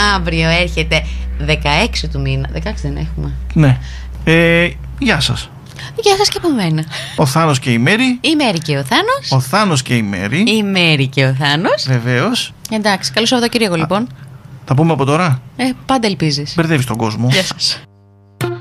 Αύριο έρχεται 16 του μήνα. 16 δεν έχουμε? Ναι. Γεια σας. Γεια σας και από μένα. Ο Θάνος και η Μέρη. Η Μέρη και ο Θάνος. Ο Θάνος και η Μέρη. Η Μέρη και ο Θάνος. Βεβαίως. Εντάξει, καλό Σαββατοκύριακο λοιπόν. Θα πούμε από τώρα. Πάντα ελπίζεις. Μπερδεύεις τον κόσμο. Γεια σας.